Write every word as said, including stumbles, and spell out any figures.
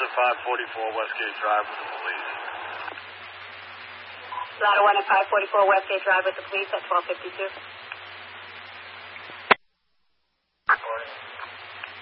at five forty-four Westgate Drive with the police. Ladder one at five forty-four Westgate Drive with the police at twelve fifty-two.